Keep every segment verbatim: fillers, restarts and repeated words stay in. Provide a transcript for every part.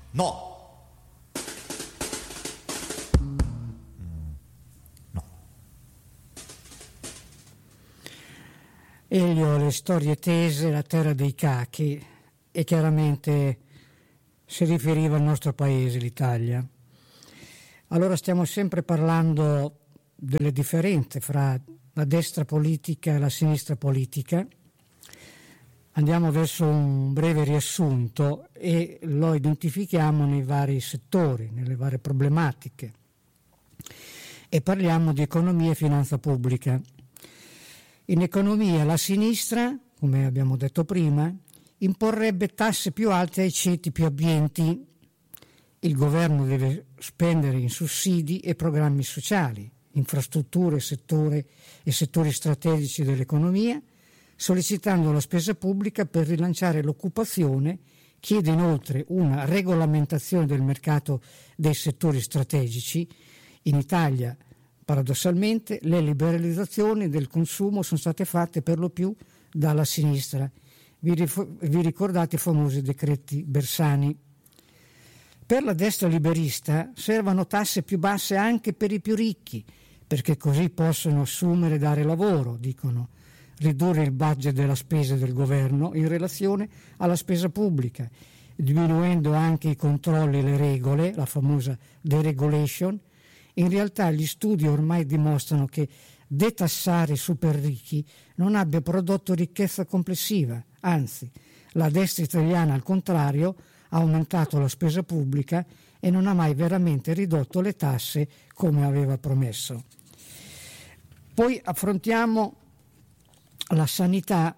No. Elio, le storie tese, la terra dei cachi, e chiaramente si riferiva al nostro paese, l'Italia. Allora stiamo sempre parlando delle differenze fra la destra politica e la sinistra politica. Andiamo verso un breve riassunto e lo identifichiamo nei vari settori, nelle varie problematiche, e parliamo di economia e finanza pubblica. In economia la sinistra, come abbiamo detto prima, imporrebbe tasse più alte ai ceti più abbienti. Il governo deve spendere in sussidi e programmi sociali, infrastrutture settore e settori strategici dell'economia, sollecitando la spesa pubblica per rilanciare l'occupazione. Chiede inoltre una regolamentazione del mercato dei settori strategici. In Italia, paradossalmente, le liberalizzazioni del consumo sono state fatte per lo più dalla sinistra. Vi, rif- vi ricordate i famosi decreti Bersani? Per la destra liberista servono tasse più basse anche per i più ricchi, perché così possono assumere e dare lavoro, dicono, ridurre il budget della spesa del governo in relazione alla spesa pubblica, diminuendo anche i controlli e le regole, la famosa deregulation. In realtà gli studi ormai dimostrano che detassare i super ricchi non abbia prodotto ricchezza complessiva, anzi, la destra italiana al contrario ha aumentato la spesa pubblica e non ha mai veramente ridotto le tasse come aveva promesso. Poi affrontiamo la sanità.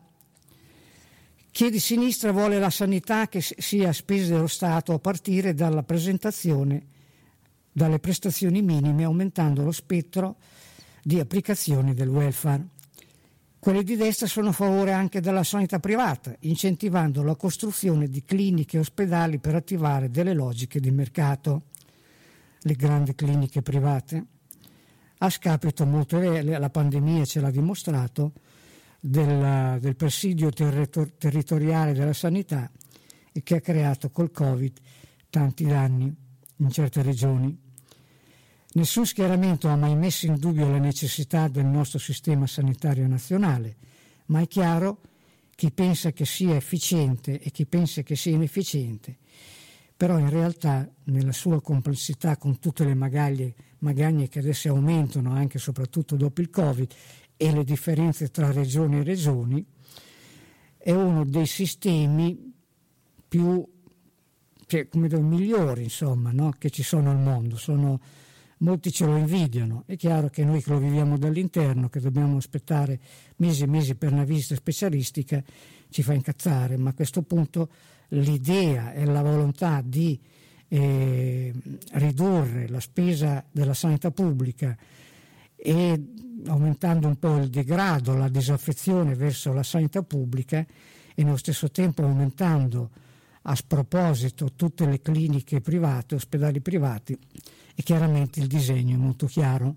Chi di sinistra vuole la sanità che sia a spese dello Stato a partire dalla presentazione dalle prestazioni minime, aumentando lo spettro di applicazioni del welfare. Quelli di destra sono a favore anche della sanità privata, incentivando la costruzione di cliniche e ospedali per attivare delle logiche di mercato. Le grandi cliniche private, a scapito molto, la pandemia ce l'ha dimostrato, del, del presidio territor- territoriale della sanità, e che ha creato col Covid tanti danni in certe regioni. Nessun schieramento ha mai messo in dubbio la necessità del nostro sistema sanitario nazionale, ma è chiaro chi pensa che sia efficiente e chi pensa che sia inefficiente. Però in realtà, nella sua complessità, con tutte le magagne, magagne che adesso aumentano anche e soprattutto dopo il Covid e le differenze tra regioni e regioni, è uno dei sistemi più, cioè, come dire, migliori, insomma, no? Che ci sono al mondo. Sono Molti ce lo invidiano. È chiaro che noi che lo viviamo dall'interno, che dobbiamo aspettare mesi e mesi per una visita specialistica, ci fa incazzare, ma a questo punto l'idea e la volontà di eh, ridurre la spesa della sanità pubblica e aumentando un po' il degrado, la disaffezione verso la sanità pubblica e nello stesso tempo aumentando a sproposito tutte le cliniche private, ospedali privati, e chiaramente il disegno è molto chiaro.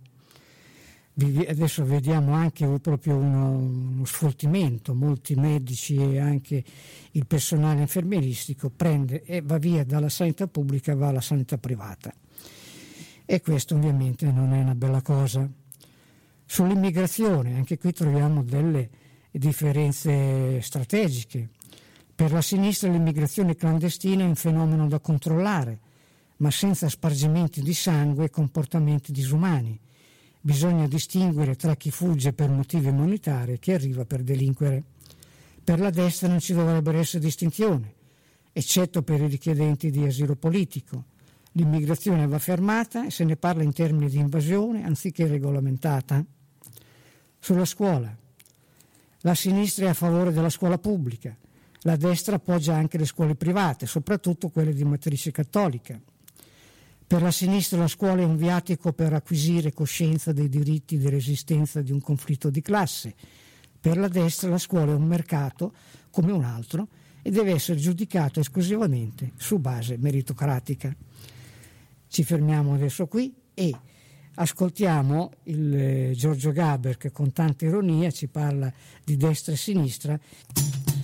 Adesso vediamo anche proprio uno, uno sfoltimento, molti medici e anche il personale infermieristico prende e va via dalla sanità pubblica e va alla sanità privata, e questo ovviamente non è una bella cosa. Sull'immigrazione, anche qui troviamo delle differenze strategiche. Per la sinistra l'immigrazione clandestina è un fenomeno da controllare, ma senza spargimenti di sangue e comportamenti disumani. Bisogna distinguere tra chi fugge per motivi umanitari e chi arriva per delinquere. Per la destra non ci dovrebbe essere distinzione, eccetto per i richiedenti di asilo politico. L'immigrazione va fermata e se ne parla in termini di invasione anziché regolamentata. Sulla scuola, la sinistra è a favore della scuola pubblica, la destra appoggia anche le scuole private, soprattutto quelle di matrice cattolica. Per la sinistra la scuola è un viatico per acquisire coscienza dei diritti di resistenza di un conflitto di classe. Per la destra la scuola è un mercato come un altro e deve essere giudicato esclusivamente su base meritocratica. Ci fermiamo adesso qui e ascoltiamo il eh, Giorgio Gaber, che con tanta ironia ci parla di destra e sinistra.